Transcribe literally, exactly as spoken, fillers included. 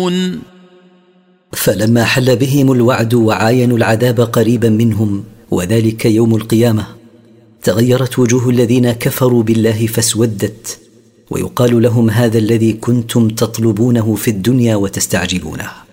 فلما حل بهم الوعد وعاينوا العذاب قريبا منهم وذلك يوم القيامة تغيرت وجوه الذين كفروا بالله فاسودت، ويقال لهم: هذا الذي كنتم تطلبونه في الدنيا وتستعجلونه.